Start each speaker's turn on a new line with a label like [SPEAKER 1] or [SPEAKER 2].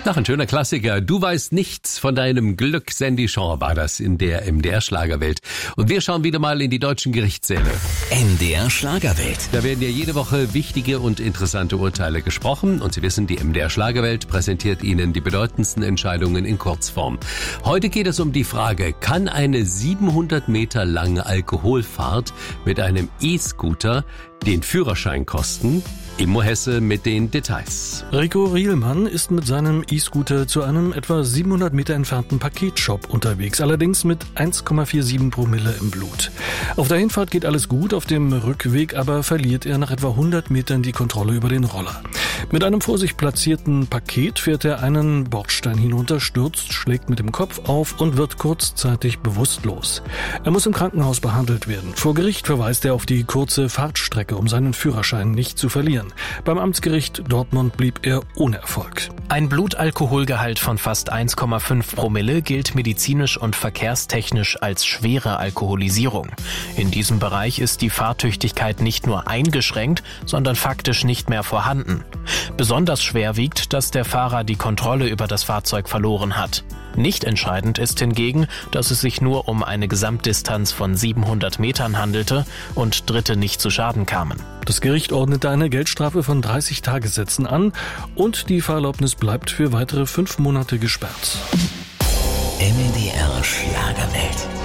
[SPEAKER 1] Noch ein schöner Klassiker. Du weißt nichts von deinem Glück. Sandy Shaw war das in der MDR-Schlagerwelt. Und wir schauen wieder mal in die deutschen Gerichtssäle.
[SPEAKER 2] MDR-Schlagerwelt.
[SPEAKER 1] Da werden ja jede Woche wichtige und interessante Urteile gesprochen. Und Sie wissen, die MDR-Schlagerwelt präsentiert Ihnen die bedeutendsten Entscheidungen in Kurzform. Heute geht es um die Frage, kann eine 700 Meter lange Alkoholfahrt mit einem E-Scooter den Führerschein kosten? Immo Hesse mit den Details.
[SPEAKER 3] Rico Rielmann ist mit seinem E-Scooter zu einem etwa 700 Meter entfernten Paketshop unterwegs, allerdings mit 1,47 Promille im Blut. Auf der Hinfahrt geht alles gut, auf dem Rückweg aber verliert er nach etwa 100 Metern die Kontrolle über den Roller. Mit einem vor sich platzierten Paket fährt er einen Bordstein hinunter, stürzt, schlägt mit dem Kopf auf und wird kurzzeitig bewusstlos. Er muss im Krankenhaus behandelt werden. Vor Gericht verweist er auf die kurze Fahrtstrecke, um seinen Führerschein nicht zu verlieren. Beim Amtsgericht Dortmund blieb er ohne Erfolg.
[SPEAKER 4] Ein Blutalkoholgehalt von fast 1,5 Promille gilt medizinisch und verkehrstechnisch als schwere Alkoholisierung. In diesem Bereich ist die Fahrtüchtigkeit nicht nur eingeschränkt, sondern faktisch nicht mehr vorhanden. Besonders schwer wiegt, dass der Fahrer die Kontrolle über das Fahrzeug verloren hat. Nicht entscheidend ist hingegen, dass es sich nur um eine Gesamtdistanz von 700 Metern handelte und Dritte nicht zu Schaden kamen.
[SPEAKER 3] Das Gericht ordnete eine Geldstrafe von 30 Tagessätzen an und die Fahrerlaubnis bleibt für weitere 5 Monate gesperrt.
[SPEAKER 2] MDR Schlagerwelt.